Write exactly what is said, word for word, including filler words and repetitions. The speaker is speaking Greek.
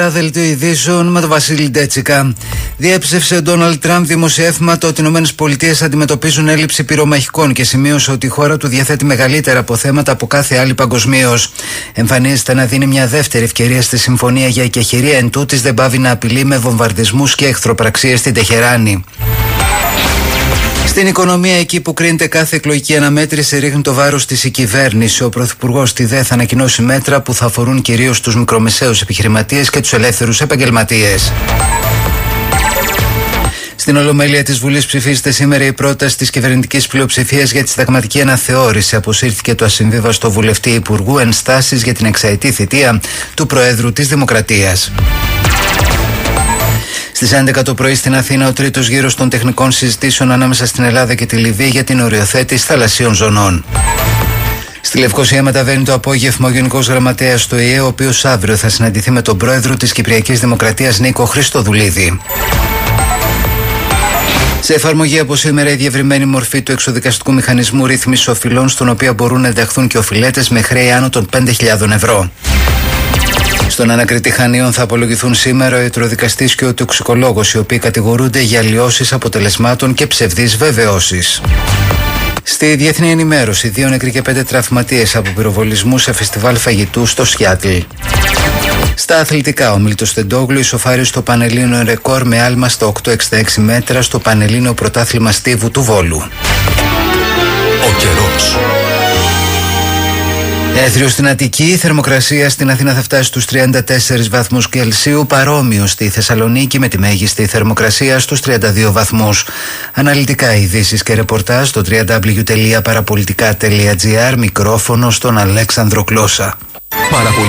Δελτίο ειδήσεων με τον Βασίλη Ντέτσικα. Διέψευσε ο Ντόναλντ Τραμπ δημοσιεύματα ότι οι ΗΠΑ αντιμετωπίζουν έλλειψη πυρομαχικών και σημείωσε ότι η χώρα του διαθέτει μεγαλύτερα αποθέματα από κάθε άλλη παγκοσμίως. Εμφανίζεται να δίνει μια δεύτερη ευκαιρία στη συμφωνία για εκεχηρία, εν τούτης δεν πάβει να απειλεί με βομβαρδισμούς και εχθροπραξίες στην Τεχεράνη. Στην οικονομία, εκεί που κρίνεται κάθε εκλογική αναμέτρηση, ρίχνει το βάρος της η κυβέρνηση. Ο Πρωθυπουργός στη ΔΕ θα ανακοινώσει μέτρα που θα αφορούν κυρίως τους μικρομεσαίους επιχειρηματίες και τους ελεύθερους επαγγελματίες. Στην Ολομέλεια της Βουλής ψηφίζεται σήμερα η πρόταση της κυβερνητικής πλειοψηφίας για τη συνταγματική αναθεώρηση. Αποσύρθηκε το ασυμβίβαστο βουλευτή Υπουργού ενστάσεις για την εξαετή θητεία του Προέδρου της Δημοκρατίας. Στις έντεκα το πρωί στην Αθήνα, ο τρίτος γύρος των τεχνικών συζητήσεων ανάμεσα στην Ελλάδα και τη Λιβύη για την οριοθέτηση θαλασσίων ζωνών. Στη Λευκοσία μεταβαίνει το απόγευμα ο Γενικός Γραμματέας του ΙΕ, ο οποίος αύριο θα συναντηθεί με τον πρόεδρο της Κυπριακής Δημοκρατίας Νίκο Χριστοδουλίδη. Σε εφαρμογή από σήμερα η διευρυμένη μορφή του εξοδικαστικού μηχανισμού ρύθμισης οφειλών, στον οποίο μπορούν να ενταχθούν και οφειλέτες με χρέη άνω των πέντε χιλιάδες ευρώ. Στον ανακριτή Χανίων θα απολογηθούν σήμερα ο ιατροδικαστής και ο τοξικολόγος, οι οποίοι κατηγορούνται για αλλοιώσεις αποτελεσμάτων και ψευδείς βεβαιώσεις. Στη διεθνή ενημέρωση, δύο νεκροί και πέντε τραυματίες από πυροβολισμού σε φεστιβάλ φαγητού στο Σιάτλ. Στα αθλητικά, ο Μίλτος Τεντόγλου ισοφάρει στο Πανελλήνιο ρεκόρ με άλμα στα οκτώ εξήντα έξι μέτρα στο Πανελλήνιο Πρωτάθλημα Στίβου του Βόλου. Ο καιρός. Έθριο στην Αττική, η θερμοκρασία στην Αθήνα θα φτάσει στους τριάντα τέσσερις βαθμούς Κελσίου, παρόμοιο στη Θεσσαλονίκη με τη μέγιστη θερμοκρασία στους τριάντα δύο βαθμούς. Αναλυτικά ειδήσεις και ρεπορτάζ στο double-u double-u double-u τελεία παραπολιτικά τελεία τζι άρ, μικρόφωνο στον Αλέξανδρο Κλώσσα.